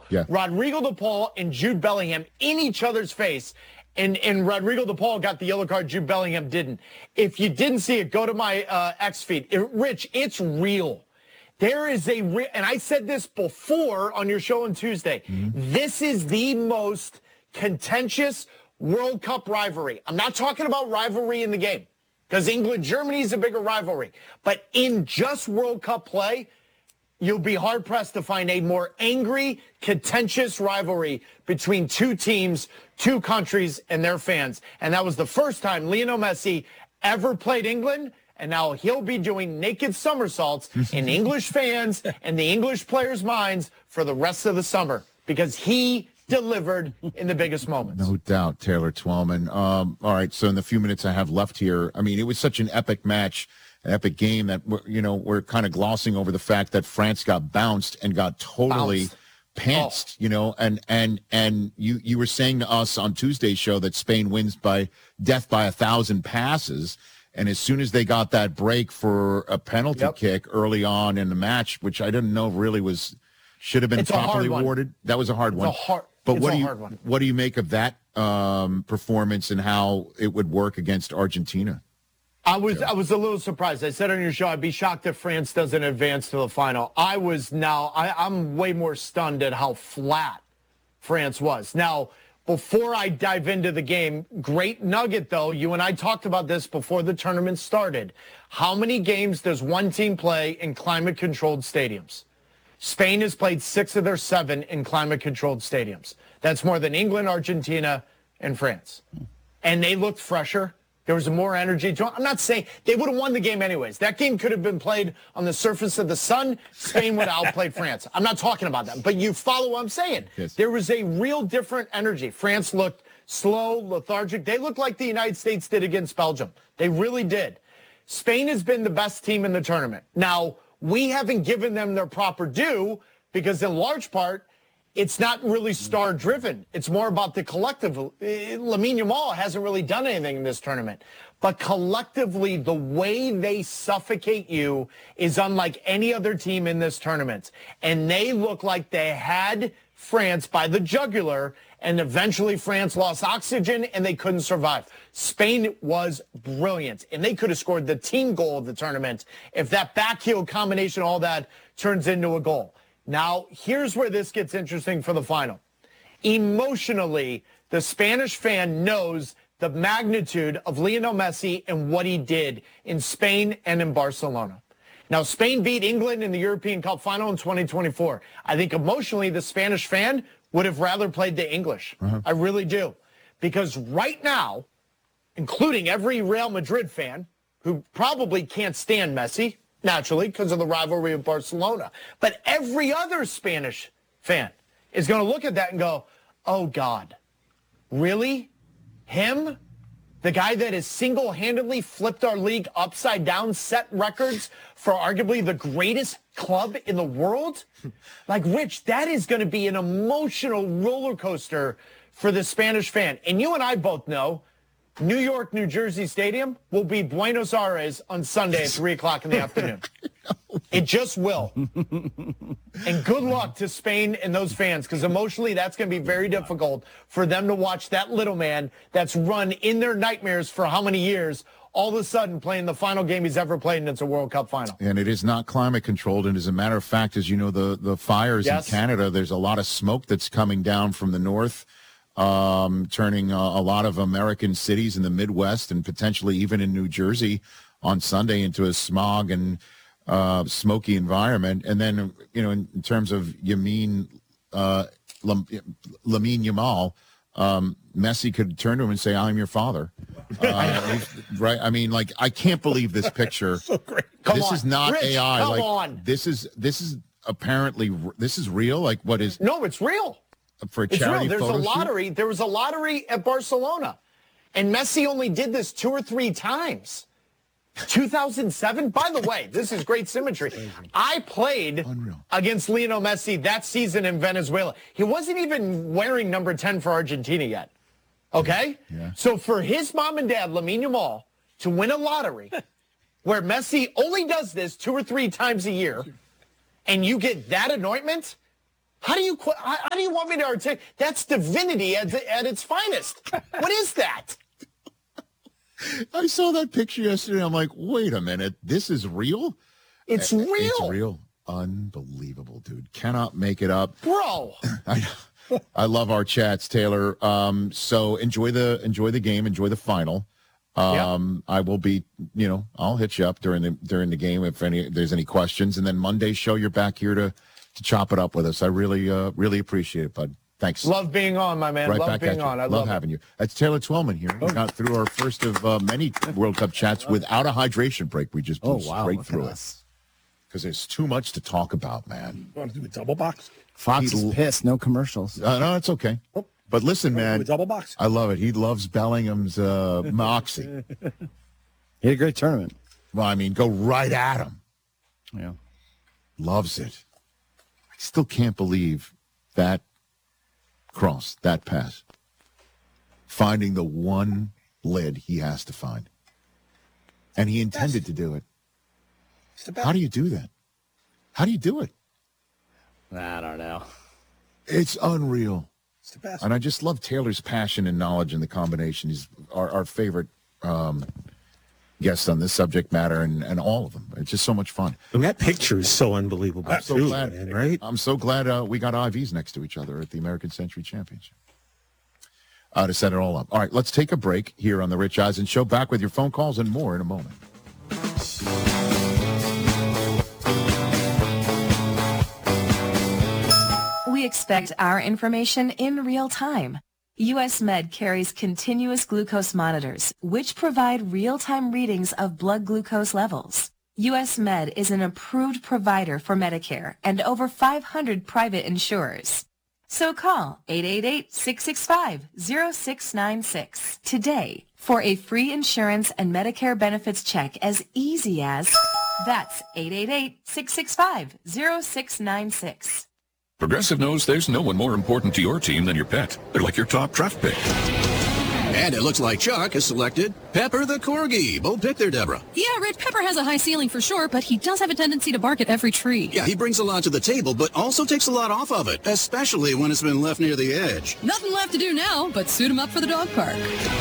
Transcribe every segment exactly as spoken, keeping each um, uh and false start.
Yeah. Rodrigo De Paul and Jude Bellingham in each other's face. And, and Rodrigo De Paul got the yellow card. Jude Bellingham didn't. If you didn't see it, go to my uh, X feed. It, Rich, it's real. There is a real, and I said this before on your show on Tuesday. Mm-hmm. This is the most contentious World Cup rivalry. I'm not talking about rivalry in the game, because England-Germany is a bigger rivalry. But in just World Cup play, you'll be hard-pressed to find a more angry, contentious rivalry between two teams, two countries, and their fans. And that was the first time Lionel Messi ever played England, and now he'll be doing naked somersaults in English fans and the English players' minds for the rest of the summer, because he delivered in the biggest moments. No doubt, Taylor Twellman. Um, all right, so in the few minutes I have left here, I mean, it was such an epic match, an epic game that, you know, we're kind of glossing over the fact that France got bounced and got totally Bounced. pantsed, Oh. you know, and and and you, you were saying to us on Tuesday's show that Spain wins by death by a thousand passes. And as soon as they got that break for a penalty Yep. kick early on in the match, which I didn't know really was should have been It's a hard properly one. awarded, that was a hard It's one. a hard, But it's what a do you hard one. what do you make of that um, performance and how it would work against Argentina? I was I was a little surprised. I said on your show I'd be shocked if France doesn't advance to the final. I was now I, I'm way more stunned at how flat France was. Now, before I dive into the game, great nugget though. You and I talked about this before the tournament started. How many games does one team play in climate-controlled stadiums? Spain has played six of their seven in climate-controlled stadiums. That's more than England, Argentina, and France. And they looked fresher. There was more energy to it. I'm not saying they would have won the game anyways. That game could have been played on the surface of the sun. Spain would have outplayed France. I'm not talking about that. But you follow what I'm saying. Yes. There was a real different energy. France looked slow, lethargic. They looked like the United States did against Belgium. They really did. Spain has been the best team in the tournament. Now, we haven't given them their proper due because in large part, it's not really star-driven. It's more about the collective. Lamine Yamal hasn't really done anything in this tournament. But collectively, the way they suffocate you is unlike any other team in this tournament. And they look like they had France by the jugular, and eventually France lost oxygen and they couldn't survive. Spain was brilliant, and they could have scored the team goal of the tournament if that back heel combination, all that, turns into a goal. Now, here's where this gets interesting for the final. Emotionally, the Spanish fan knows the magnitude of Lionel Messi and what he did in Spain and in Barcelona. Now, Spain beat England in the European Cup final in twenty twenty-four. I think emotionally, the Spanish fan would have rather played the English. Uh-huh. I really do. Because right now, including every Real Madrid fan who probably can't stand Messi, naturally, because of the rivalry of Barcelona. But every other Spanish fan is going to look at that and go, oh, God, really? Him? The guy that has single-handedly flipped our league upside down, set records for arguably the greatest club in the world? Like, Rich, that is going to be an emotional roller coaster for the Spanish fan. And you and I both know New York, New Jersey Stadium will be Buenos Aires on Sunday at three o'clock in the afternoon. It just will. And good luck to Spain and those fans, because emotionally that's going to be very difficult for them to watch that little man that's run in their nightmares for how many years, all of a sudden playing the final game he's ever played, and it's a World Cup final. And it is not climate controlled. And as a matter of fact, as you know, the, the fires Yes. in Canada, there's a lot of smoke that's coming down from the north. Um, turning uh, a lot of American cities in the Midwest and potentially even in New Jersey on Sunday into a smog and uh, smoky environment. And then, you know, in, in terms of Yamin, uh, Lam, Lamine Yamal, um, Messi could turn to him and say, I'm your father. Uh, right? I mean, like, I can't believe this picture. So great. Come this on. is not Rich, A I. come Like, on. This is, this is apparently, this is real. Like, what is No, it's real. for a It's charity real. There's a photo shoot? lottery. There was a lottery at Barcelona. And Messi only did this two or three times. two thousand seven? By the way, this is great symmetry. I played Unreal. against Lionel Messi that season in Venezuela. He wasn't even wearing number ten for Argentina yet. Okay? Yeah. So for his mom and dad, Lamine Yamal, to win a lottery where Messi only does this two or three times a year, and you get that anointment, How do you qu- how how do you want me to articulate? That's divinity at, at its finest. What is that? I saw that picture yesterday. I'm like, wait a minute, this is real? It's real. It's real. Unbelievable, dude. Cannot make it up. Bro. I I love our chats, Taylor. Um, so enjoy the enjoy the game, enjoy the final. Um, yeah. I will be, you know, I'll hit you up during the during the game if any if there's any questions. And then Monday's show, you're back here to to chop it up with us. I really uh, really appreciate it, bud. Thanks. Love being on, my man. Right love back being at you. on. I love, love having it. you. That's Taylor Twellman here. We got through our first of uh, many World Cup chats without a hydration break. We just blew oh, wow. straight Look through it. Because there's too much to talk about, man. You want to do a double box? Fox is pissed. No commercials. Uh, no, it's okay. Oh. But listen, man. Double box. I love it. He loves Bellingham's uh, moxie. He had a great tournament. Well, I mean, go right at him. Yeah. Loves it. I still can't believe that cross, that pass. Finding the one lid he has to find. And he intended to do it. How do you do that? How do you do it? I don't know. It's unreal. It's the best. And I just love Taylor's passion and knowledge in the combination. He's our, our favorite um, guest on this subject matter and, and all of them. It's just so much fun. And that picture is so unbelievable. I'm so too, glad, man, right? I'm so glad uh, we got I Vs next to each other at the American Century Championship uh, to set it all up. All right, let's take a break here on the Rich Eisen Show. Back with your phone calls and more in a moment. We expect our information in real time. U S Med carries continuous glucose monitors, which provide real-time readings of blood glucose levels. U S Med is an approved provider for Medicare and over five hundred private insurers. So call eight eight eight, six six five, zero six nine six today for a free insurance and Medicare benefits check as easy as, that's eight eight eight, six six five, zero six nine six. Progressive knows there's no one more important to your team than your pet. They're like your top draft pick. And it looks like Chuck has selected Pepper the Corgi. Bold pick there, Deborah. Yeah, Red Pepper has a high ceiling for sure, but he does have a tendency to bark at every tree. Yeah, he brings a lot to the table, but also takes a lot off of it, especially when it's been left near the edge. Nothing left to do now but suit him up for the dog park.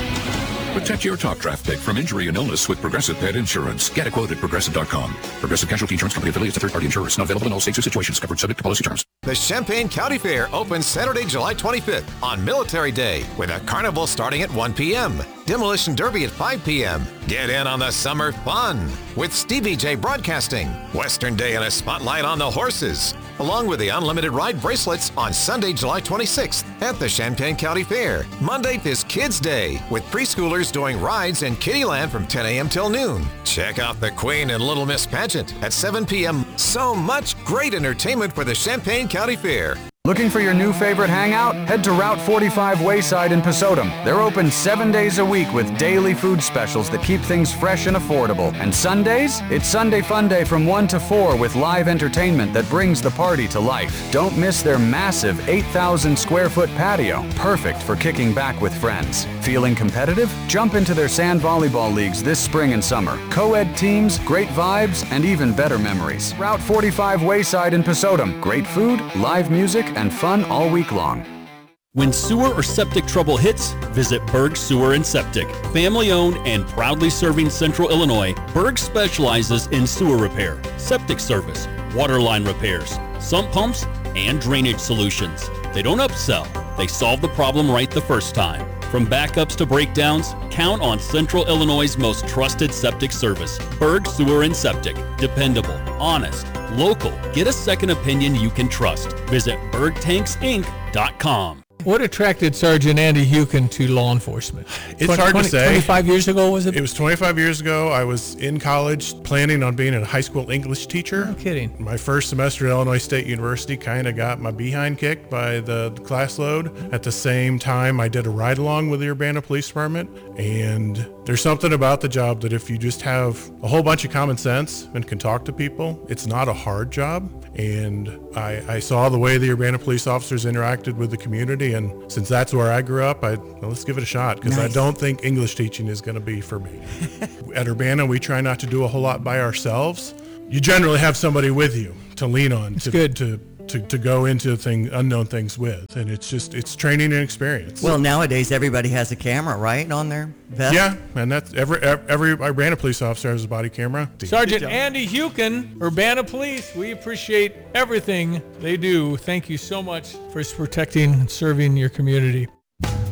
Protect your top draft pick from injury and illness with Progressive Pet Insurance. Get a quote at Progressive dot com. Progressive Casualty Insurance Company affiliates and third-party insurers. Not available in all states or situations. Covered subject to policy terms. The Champaign County Fair opens Saturday, July twenty-fifth on Military Day with a carnival starting at one p.m. Demolition Derby at five p.m. Get in on the summer fun with Stevie J Broadcasting. Western Day and a spotlight on the horses, along with the unlimited ride bracelets on Sunday, July twenty-sixth at the Champaign County Fair. Monday is Kids Day with preschoolers doing rides in Kittyland from ten a.m. till noon. Check out the Queen and Little Miss pageant at seven p.m. So much great entertainment for the Champaign County Fair. Looking for your new favorite hangout? Head to Route forty-five Wayside in Pasodum. They're open seven days a week with daily food specials that keep things fresh and affordable. And Sundays? It's Sunday Fun Day from one to four with live entertainment that brings the party to life. Don't miss their massive eight thousand square foot patio, perfect for kicking back with friends. Feeling competitive? Jump into their sand volleyball leagues this spring and summer. Co-ed teams, great vibes, and even better memories. Route forty-five Wayside in Pasodum. Great food, live music, and fun all week long. When sewer or septic trouble hits, visit Berg Sewer and Septic. Family owned and proudly serving Central Illinois, Berg specializes in sewer repair, septic service, water line repairs, sump pumps, and drainage solutions. They don't upsell, they solve the problem right the first time. From backups to breakdowns, count on Central Illinois' most trusted septic service. Berg Sewer and Septic. Dependable, honest, local. Get a second opinion you can trust. Visit berg tanks inc dot com. What attracted Sergeant Andy Hukin to law enforcement? It's twenty, hard twenty, to say. twenty-five years ago, was it? It was twenty-five years ago. I was in college planning on being a high school English teacher. No kidding. My first semester at Illinois State University kind of got my behind kicked by the class load. At the same time, I did a ride along with the Urbana Police Department. And there's something about the job that if you just have a whole bunch of common sense and can talk to people, it's not a hard job. And I, I saw the way the Urbana police officers interacted with the community, and since that's where I grew up, I well, let's give it a shot, because nice. I don't think English teaching is going to be for me. At Urbana, we try not to do a whole lot by ourselves. You generally have somebody with you to lean on to, good. to to, to go into thing unknown things with, and it's just it's training and experience. Well, nowadays everybody has a camera, right, on their vest. Yeah, and that's every every Urbana police officer has a body camera. Sergeant Andy Hukin, Urbana Police, we appreciate everything they do. Thank you so much for protecting and serving your community.